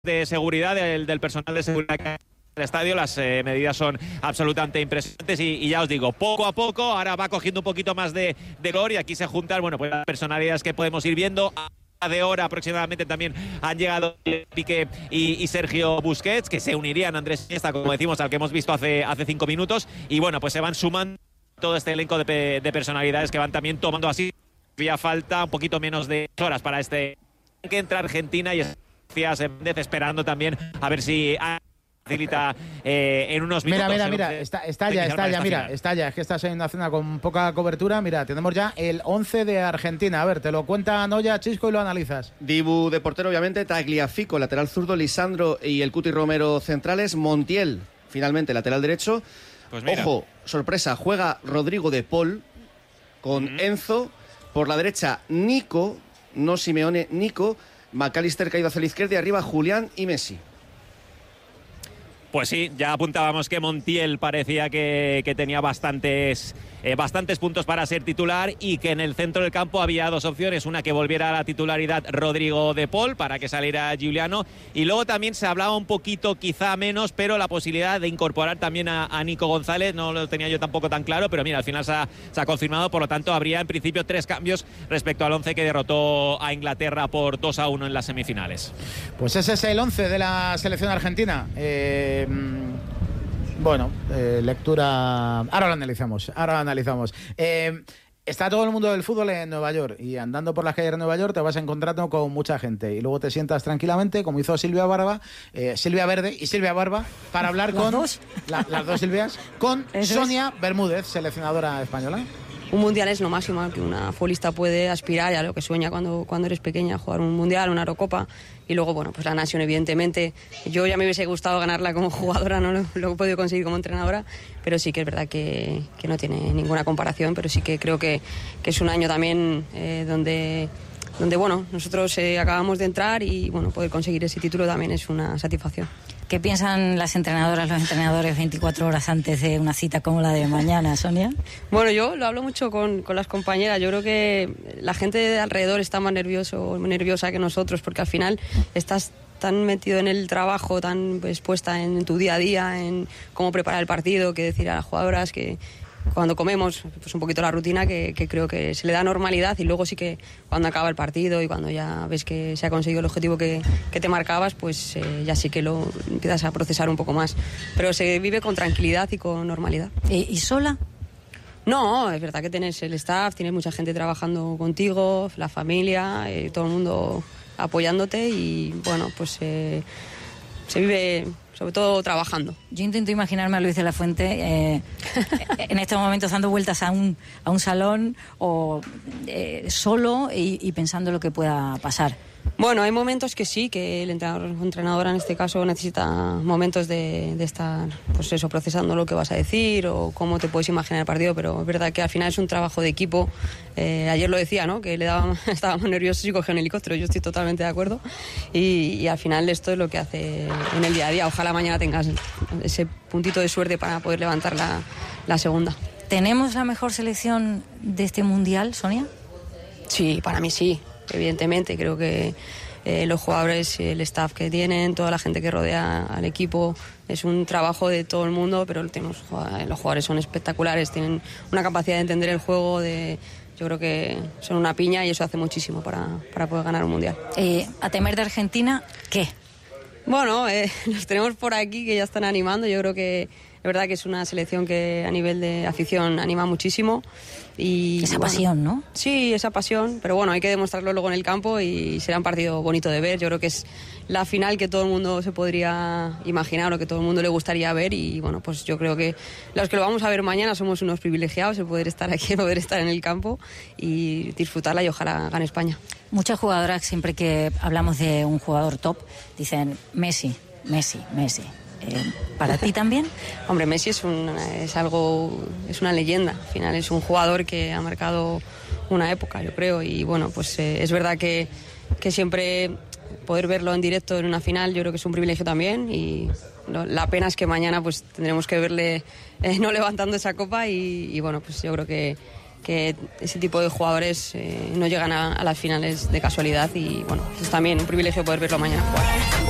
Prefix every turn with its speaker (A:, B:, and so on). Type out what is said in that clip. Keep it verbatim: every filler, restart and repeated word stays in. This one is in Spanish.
A: de seguridad del, del personal de seguridad del estadio. Las eh, medidas son absolutamente impresionantes y, y ya os digo, poco a poco ahora va cogiendo un poquito más de, de color y aquí se juntan, bueno, pues las personalidades que podemos ir viendo. A de hora aproximadamente también han llegado Piqué y, y Sergio Busquets, que se unirían a Andrés Iniesta, como decimos, al que hemos visto hace, hace cinco minutos, y bueno, pues se van sumando todo este elenco de, de personalidades que van también tomando así. Había falta un poquito menos de horas para este que entra Argentina y esperando también a ver si facilita eh, en unos minutos.
B: Mira, mira, mira, está, está ya, está ya, mira, final. está ya, es que estás en una zona con poca cobertura. Mira, tenemos ya el once de Argentina. A ver, te lo cuenta Noya, Chisco, y lo analizas.
C: Dibu de portero, obviamente, Tagliafico, lateral zurdo, Lisandro y el Cuti Romero centrales, Montiel, finalmente, lateral derecho.
A: Pues mira.
C: Ojo, sorpresa, juega Rodrigo de Paul con uh-huh. Enzo. Por la derecha, Nico, no Simeone, Nico. McAllister caído hacia la izquierda y arriba Julián y Messi.
A: Pues sí, ya apuntábamos que Montiel parecía que, que tenía bastantes, eh, bastantes puntos para ser titular y que en el centro del campo había dos opciones. Una, que volviera a la titularidad Rodrigo de Paul para que saliera Giuliano, y luego también se hablaba un poquito, quizá menos, pero la posibilidad de incorporar también a, a Nico González. No lo tenía yo tampoco tan claro, pero mira, al final se ha, se ha confirmado. Por lo tanto, habría en principio tres cambios respecto al once que derrotó a Inglaterra por dos a uno en las semifinales.
B: Pues ese es el once de la selección argentina. Eh... Bueno, eh, lectura... Ahora lo analizamos, ahora lo analizamos. Eh, está todo el mundo del fútbol en Nueva York y andando por las calles de Nueva York te vas encontrando con mucha gente y luego te sientas tranquilamente, como hizo Silvia Barba, eh, Silvia Verde y Silvia Barba, para hablar con...
D: ¿Las dos?
B: La, las dos Silvias, con Sonia Bermúdez, seleccionadora española.
D: Un mundial es lo máximo al que una futbolista puede aspirar y a lo que sueña cuando, cuando eres pequeña, jugar un mundial, una Eurocopa. Y luego, bueno, pues la Nation, evidentemente. Yo ya me hubiese gustado ganarla como jugadora, no lo, lo he podido conseguir como entrenadora, pero sí que es verdad que, que no tiene ninguna comparación, pero sí que creo que, que es un año también eh, donde... donde bueno, nosotros eh, acabamos de entrar y bueno, poder conseguir ese título también es una satisfacción.
E: ¿Qué piensan las entrenadoras, los entrenadores veinticuatro horas antes de una cita como la de mañana, Sonia?
D: Bueno, yo lo hablo mucho con, con las compañeras. Yo creo que la gente de alrededor está más nervioso, nerviosa que nosotros, porque al final estás tan metido en el trabajo, tan pues, puesta en tu día a día, en cómo preparar el partido, qué decir a las jugadoras, que cuando comemos, pues un poquito la rutina, que, que creo que se le da normalidad, y luego sí que cuando acaba el partido y cuando ya ves que se ha conseguido el objetivo que, que te marcabas, pues eh, ya sí que lo empiezas a procesar un poco más. Pero se vive con tranquilidad y con normalidad.
E: ¿Y, y sola?
D: No, es verdad que tienes el staff, tienes mucha gente trabajando contigo, la familia, eh, todo el mundo apoyándote y bueno, pues eh, se vive... sobre todo trabajando.
E: Yo intento imaginarme a Luis de la Fuente eh, en estos momentos dando vueltas a un, a un salón o eh, solo y, y pensando lo que pueda pasar.
D: Bueno, hay momentos que sí, que el entrenador o entrenadora en este caso necesita momentos de, de estar, pues eso, procesando lo que vas a decir o cómo te puedes imaginar el partido, pero es verdad que al final es un trabajo de equipo. Eh, ayer lo decía, ¿no? Que le daba, estábamos nerviosos y cogía un helicóptero, yo estoy totalmente de acuerdo y, y al final esto es lo que hace en el día a día. Ojalá mañana tengas ese puntito de suerte para poder levantar la, la segunda.
E: ¿Tenemos la mejor selección de este mundial, Sonia?
D: Sí, para mí sí. Evidentemente, creo que eh, los jugadores, el staff que tienen, toda la gente que rodea al equipo, es un trabajo de todo el mundo, pero tenemos, los jugadores son espectaculares, tienen una capacidad de entender el juego, de, yo creo que son una piña y eso hace muchísimo para, para poder ganar un mundial.
E: Eh, a temer de Argentina, ¿qué?
D: Bueno, eh, los tenemos por aquí que ya están animando, yo creo que es verdad que es una selección que a nivel de afición anima muchísimo. Y,
E: esa
D: bueno,
E: pasión, ¿no?
D: Sí, esa pasión, pero bueno, hay que demostrarlo luego en el campo y será un partido bonito de ver. Yo creo que es la final que todo el mundo se podría imaginar o que todo el mundo le gustaría ver y bueno, pues yo creo que los que lo vamos a ver mañana somos unos privilegiados de poder estar aquí, poder estar en el campo y disfrutarla y ojalá gane España.
E: Muchas jugadoras, siempre que hablamos de un jugador top, dicen Messi, Messi, Messi. Eh, ¿Para ti también?
D: Hombre, Messi es, un, es algo, es una leyenda. Al final es un jugador que ha marcado una época, yo creo. Y bueno, pues eh, es verdad que, que siempre poder verlo en directo en una final, yo creo que es un privilegio también. Y no, la pena es que mañana pues tendremos que verle eh, no levantando esa copa. Y, y bueno, pues yo creo que, que ese tipo de jugadores eh, no llegan a, a las finales de casualidad. Y bueno, es también un privilegio poder verlo mañana jugar.